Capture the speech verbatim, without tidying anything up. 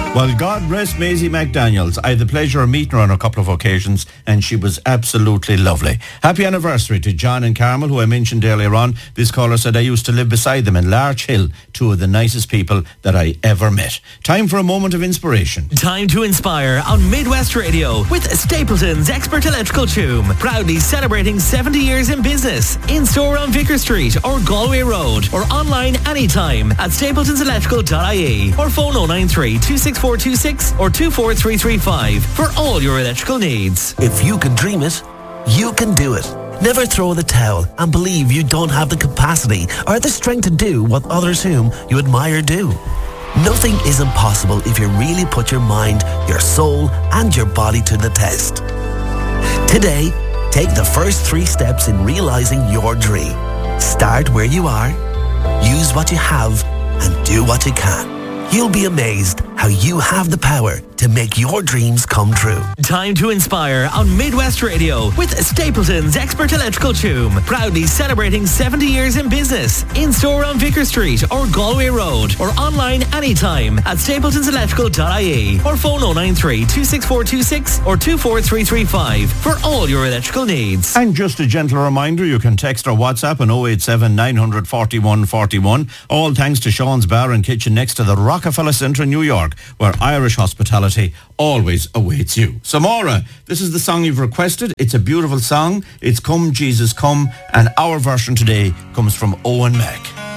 Well, God rest Maisie McDaniels. I had the pleasure of meeting her on a couple of occasions and she was absolutely lovely. Happy anniversary to John and Carmel, who I mentioned earlier on. This caller said I used to live beside them in Larch Hill, two of the nicest people that I ever met. Time for a moment of inspiration. Time to inspire on Midwest Radio with Stapleton's Expert Electrical Tomb. Proudly celebrating seventy years in business. In-store on Vicar Street or Galway Road or online anytime at stapletons electrical dot I E or phone oh nine three, two six four two six or two four three three five for all your electrical needs. If you can dream it, you can do it. Never throw the towel and believe you don't have the capacity or the strength to do what others whom you admire do. Nothing is impossible if you really put your mind, your soul and your body to the test. Today, take the first three steps in realizing your dream. Start where you are, use what you have and do what you can. You'll be amazed how you have the power to make your dreams come true. Time to inspire on Midwest Radio with Stapleton's Expert Electrical Tomb. Proudly celebrating seventy years in business. In-store on Vicar Street or Galway Road or online anytime at stapletons electrical dot I E or phone oh nine three, two six four two six or two four three three five for all your electrical needs. And just a gentle reminder, you can text or WhatsApp on oh eight seven, nine four one, four one. All thanks to Sean's Bar and Kitchen next to the Rockefeller Centre in New York, where Irish hospitality always awaits you. So Maura, this is the song you've requested. It's a beautiful song. It's Come Jesus Come, and our version today comes from Owen Mack.